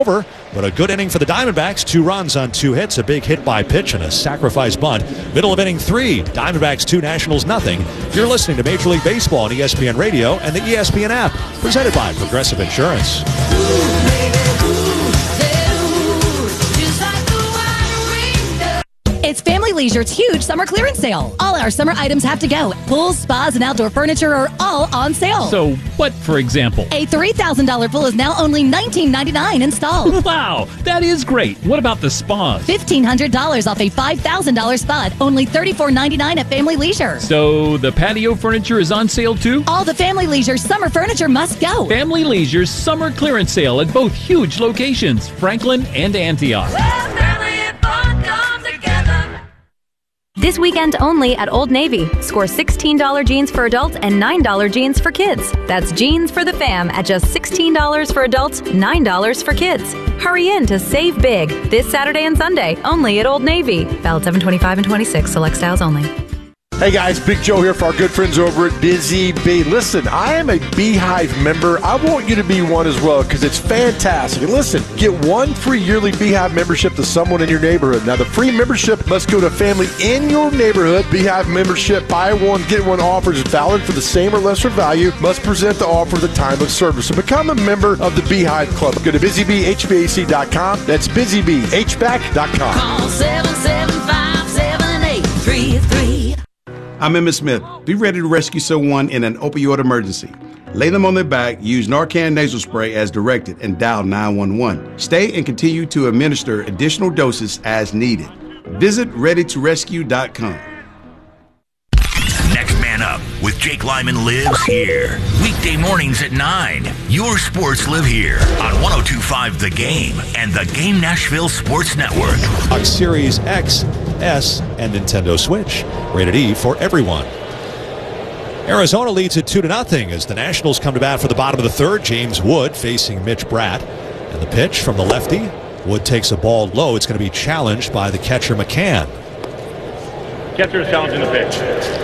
over, but a good inning for the Diamondbacks. 2 runs on 2 hits, a big hit by pitch, and a sacrifice bunt. Middle of inning 3, Diamondbacks 2, Nationals nothing. You're listening to Major League Baseball on ESPN Radio and the ESPN app, presented by Progressive Insurance. It's Family Leisure's huge summer clearance sale. All our summer items have to go. Pools, spas, and outdoor furniture are all on sale. So what, for example? A $3,000 pool is now only $19.99 installed. Wow, that is great. What about the spas? $1,500 off a $5,000 spa, only $34.99 at Family Leisure. So the patio furniture is on sale too? All the Family Leisure summer furniture must go. Family Leisure's summer clearance sale at both huge locations, Franklin and Antioch. This weekend only at Old Navy. Score $16 jeans for adults and $9 jeans for kids. That's jeans for the fam at just $16 for adults, $9 for kids. Hurry in to save big this Saturday and Sunday only at Old Navy. Valid 7/25 and 26. Select styles only. Hey guys, Big Joe here for our good friends over at Busy Bee. Listen, I am a Beehive member. I want you to be one as well because it's fantastic. And listen, get 1 free yearly Beehive membership to someone in your neighborhood. Now, the free membership must go to a family in your neighborhood. Beehive membership, buy one, get one offers is valid for the same or lesser value. Must present the offer at the time of service. So become a member of the Beehive Club. Go to busybeehvac.com. That's busybeehvac.com. Call 775-7833. I'm Emmett Smith. Be ready to rescue someone in an opioid emergency. Lay them on their back, use Narcan nasal spray as directed, and dial 911. Stay and continue to administer additional doses as needed. Visit readytorescue.com. Next Man Up with Jake Lyman lives here. Weekday mornings at 9. Your sports live here on 102.5 The Game and the Game Nashville Sports Network. Series X, S, and Nintendo Switch. Rated E for everyone. Arizona leads it 2-0 as the Nationals come to bat for the bottom of the 3rd. James Wood facing Mitch Bratt. And the pitch from the lefty. Wood takes a ball low. It's going to be challenged by the catcher McCann. Catcher is challenging the pitch.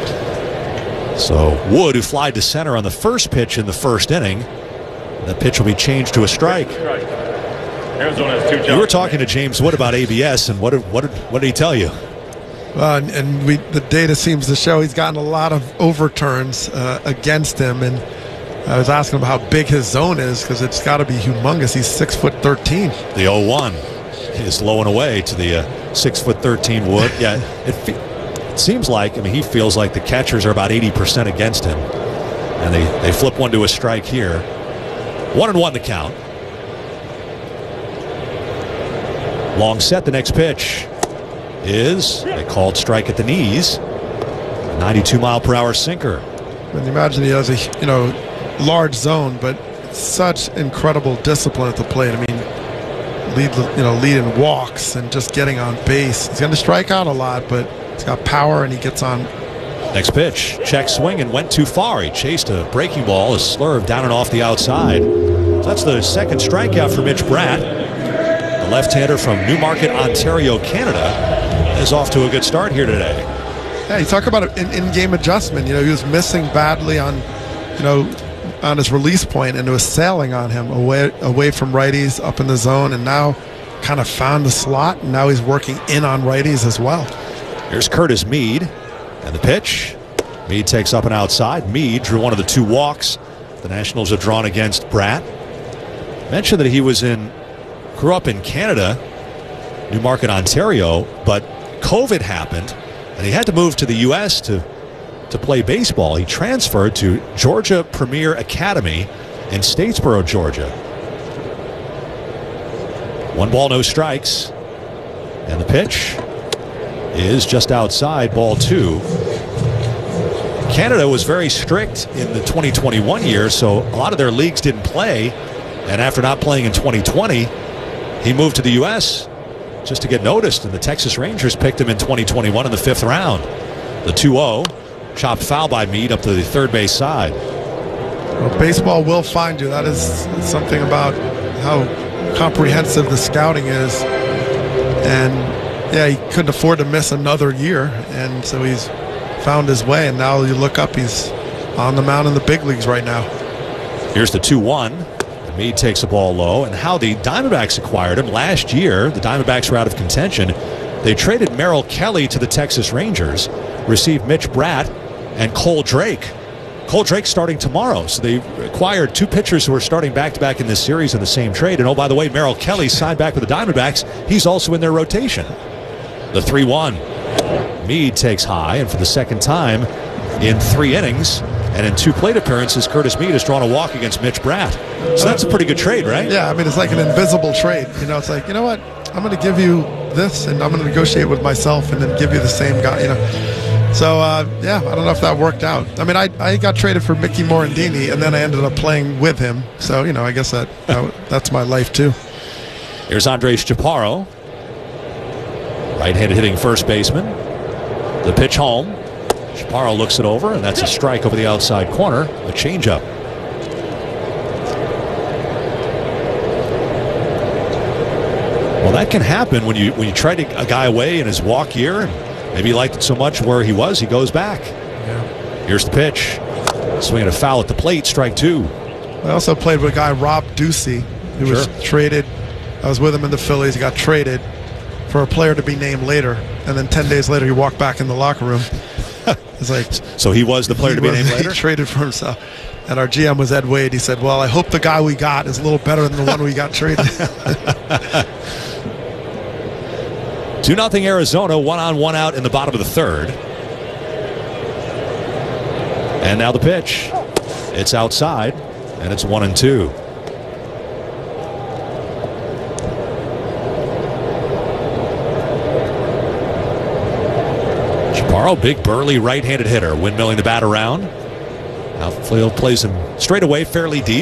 So Wood, who flied to center on the first pitch in the 1st inning, that pitch will be changed to a strike. Arizona has 2 challenges. You were talking to James Wood about ABS, and what did he tell you? The data seems to show he's gotten a lot of overturns against him, and I was asking him how big his zone is because it's got to be humongous. He's 6'13". The 0-1 is low and away to the 6'13" Wood. Yeah, it seems like, he feels like the catchers are about 80% against him, and they flip one to a strike here. 1-1 the count. Long set. The next pitch is a called strike at the knees. 92-mile-per-hour sinker. And imagine he has a large zone, but such incredible discipline at the plate. Lead in walks and just getting on base. He's going to strike out a lot, but he's got power and he gets on. Next pitch, check swing and went too far. He chased a breaking ball, a slurve down and off the outside. So that's the 2nd strikeout for Mitch Bratt. The left-hander from Newmarket, Ontario, Canada, is off to a good start here today. Yeah, you talk about an in-game adjustment. He was missing badly on his release point, and it was sailing on him away from righties up in the zone, and now kind of found the slot, and now he's working in on righties as well. Here's Curtis Mead, and the pitch. Mead takes up and outside. Mead drew one of the 2 walks the Nationals have drawn against Bratt. Mentioned that he grew up in Canada, Newmarket, Ontario, but COVID happened, and he had to move to the U.S. to play baseball. He transferred to Georgia Premier Academy in Statesboro, Georgia. 1 ball, no strikes. And the pitch is just outside, ball 2. Canada was very strict in the 2021 year, so a lot of their leagues didn't play. And after not playing in 2020, he moved to the U.S. just to get noticed, and the Texas Rangers picked him in 2021 in the 5th round. The 2-0, chopped foul by Mead up to the 3rd base side. Well, baseball will find you. That is something about how comprehensive the scouting is. And yeah, he couldn't afford to miss another year, and so he's found his way, and now you look up, he's on the mound in the big leagues right now. Here's the 2-1. Meade takes the ball low, and how the Diamondbacks acquired him last year. The Diamondbacks were out of contention. They traded Merrill Kelly to the Texas Rangers, received Mitch Bratt and Cole Drake. Cole Drake starting tomorrow. So they acquired 2 pitchers who are starting back-to-back in this series in the same trade. And oh, by the way, Merrill Kelly signed back with the Diamondbacks. He's also in their rotation. The 3-1. Meade takes high, and for the second time in 3 innings and in 2 plate appearances, Curtis Meade has drawn a walk against Mitch Bratt. So that's a pretty good trade, right? Yeah, I mean, it's like an invisible trade. You know, it's like, you know what? I'm going to give you this, and I'm going to negotiate with myself and then give you the same guy, you know. So, yeah, I don't know if that worked out. I mean, I got traded for Mickey Morandini, and then I ended up playing with him. So, you know, I guess that's my life, too. Here's Andres Chaparro. Right-handed hitting first baseman. The pitch home. Chaparro looks it over, and that's a strike over the outside corner. A changeup. Well, that can happen when you try a guy away in his walk year. Maybe he liked it so much where he was, he goes back. Yeah. Here's the pitch. Swinging a foul at the plate, strike 2. I also played with a guy, Rob Ducey, who was traded. I was with him in the Phillies. He got traded for a player to be named later. And then 10 days later, he walked back in the locker room. It's like, so he was the player to be named later? He traded for himself. And our GM was Ed Wade. He said, well, I hope the guy we got is a little better than the one we got traded. 2-0 Arizona, 1-on, 1-out in the bottom of the 3rd. And now the pitch. It's outside, and it's 1-2. Chaparro, big burly right-handed hitter, windmilling the bat around. Outfield plays him straight away, fairly deep.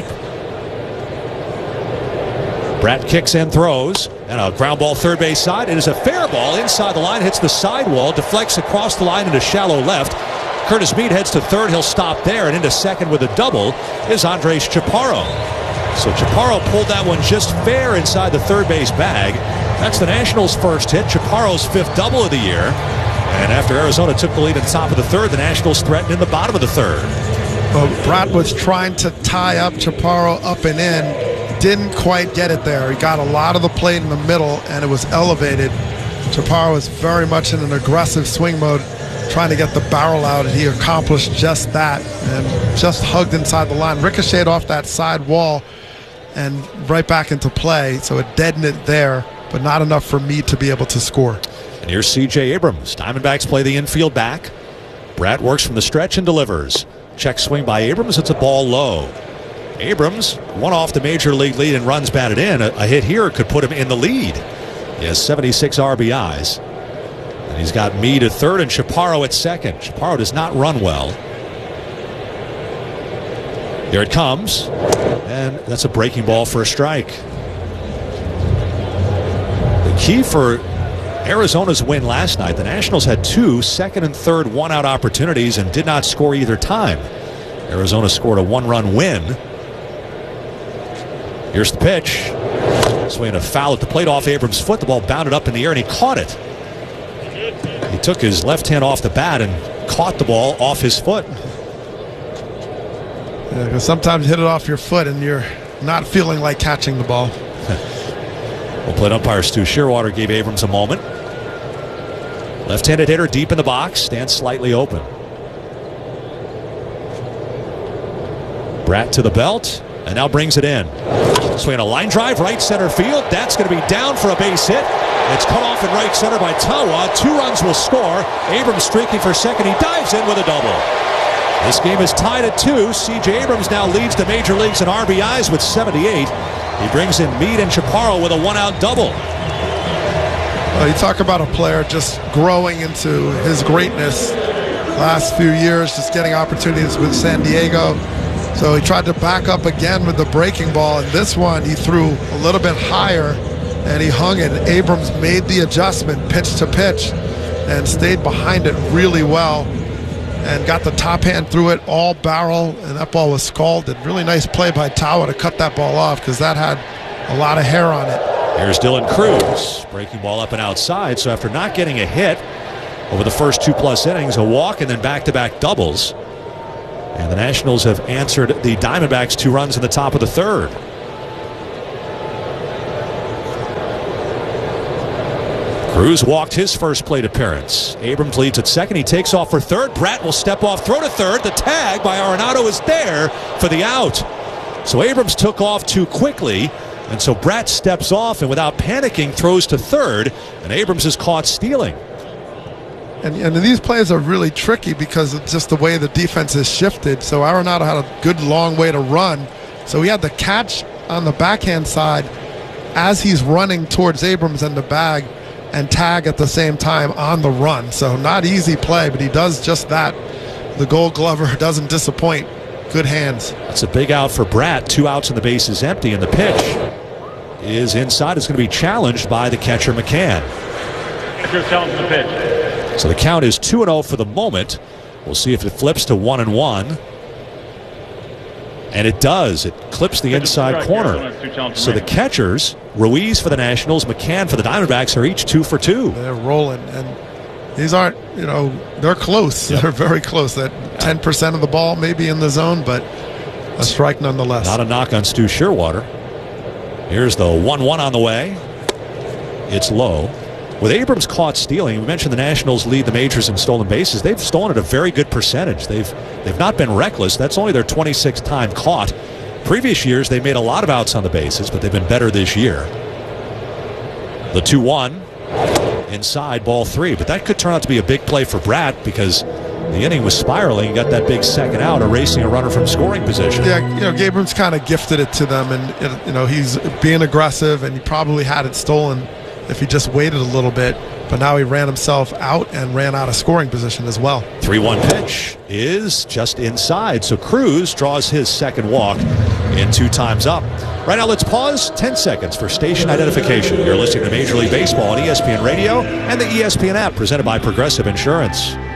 Bratt kicks and throws, and a ground ball third base side. It is a fair ball inside the line, hits the sidewall, deflects across the line into shallow left. Curtis Meade heads to third. He'll stop there, and into second with a double is Andres Chaparro. So Chaparro pulled that one just fair inside the third base bag. That's the Nationals' first hit, Chaparro's 5th double of the year. And after Arizona took the lead at the top of the 3rd, the Nationals threatened in the bottom of the 3rd. Well, Bratt was trying to tie up Chaparro up and in. Didn't quite get it there. He got a lot of the plate in the middle, and it was elevated. Chaparro was very much in an aggressive swing mode, trying to get the barrel out, and he accomplished just that and just hugged inside the line. Ricocheted off that side wall and right back into play, so it deadened it there, but not enough for me to be able to score. And here's C.J. Abrams. Diamondbacks play the infield back. Bratt works from the stretch and delivers. Check swing by Abrams. It's a ball low. Abrams, one off the major league lead and runs batted in. A hit here could put him in the lead. He has 76 RBIs. And he's got Meade at third and Chaparro at second. Chaparro does not run well. Here it comes. And that's a breaking ball for a strike. The key for Arizona's win last night, the Nationals had 2 second and third one-out opportunities and did not score either time. Arizona scored a 1-run win. Here's the pitch. Swinging a foul at the plate off Abrams' foot. The ball bounded up in the air, and he caught it. He took his left hand off the bat and caught the ball off his foot. Yeah, because sometimes you hit it off your foot, and you're not feeling like catching the ball. Well, plate umpire Stu Shearwater gave Abrams a moment. Left-handed hitter deep in the box, stands slightly open. Bratt to the belt, and now brings it in. Swinging a line drive, right center field. That's going to be down for a base hit. It's cut off in right center by Tawa. 2 runs will score. Abrams streaking for second. He dives in with a double. This game is tied at 2. C.J. Abrams now leads the major leagues in RBIs with 78. He brings in Meade and Chaparro with a 1-out double. Well, you talk about a player just growing into his greatness last few years, just getting opportunities with San Diego. So he tried to back up again with the breaking ball, and this one he threw a little bit higher, and he hung it. Abrams made the adjustment pitch to pitch and stayed behind it really well and got the top hand through it, all barrel, and that ball was scalded. Really nice play by Tawa to cut that ball off because that had a lot of hair on it. Here's Dylan Cruz, breaking ball up and outside. So after not getting a hit over the first 2+ innings, a walk and then back-to-back doubles. And the Nationals have answered the Diamondbacks 2 runs in the top of the 3rd. Cruz walked his first plate appearance. Abrams leads at second. He takes off for third. Bratt will step off, throw to third. The tag by Arenado is there for the out. So Abrams took off too quickly, and so Bratt steps off and without panicking throws to third, and Abrams is caught stealing. And these plays are really tricky because of just the way the defense has shifted. So Arenado had a good long way to run. So he had the catch on the backhand side as he's running towards Abrams and the bag, and tag at the same time on the run. So not easy play, but he does just that. The Gold Glover doesn't disappoint. Good hands. That's a big out for Bratt. 2 outs and the base is empty, and the pitch is inside. It's going to be challenged by the catcher McCann. Catcher's challenging the pitch. So the count is 2-0 for the moment. We'll see if it flips to 1-1. And it does. It clips the inside corner. So the catchers, Ruiz for the Nationals, McCann for the Diamondbacks, are each 2 for 2. They're rolling, and these aren't, they're close. Yep. They're very close. That 10% of the ball may be in the zone, but a strike nonetheless. Not a knock on Stu Shearwater. Here's the 1-1 on the way. It's low. With Abrams caught stealing, we mentioned the Nationals lead the majors in stolen bases. They've stolen at a very good percentage. They've not been reckless. That's only their 26th time caught. Previous years, they made a lot of outs on the bases, but they've been better this year. The 2-1 inside, ball 3. But that could turn out to be a big play for Bratt because the inning was spiraling. You got that big second out, erasing a runner from scoring position. Yeah, Abrams kind of gifted it to them, and he's being aggressive, and he probably had it stolen if he just waited a little bit, but now he ran himself out and ran out of scoring position as well. 3-1 pitch is just inside, so Cruz draws his second walk in 2 times up. Right now, let's pause 10 seconds for station identification. You're listening to Major League Baseball on ESPN Radio and the ESPN app, presented by Progressive Insurance.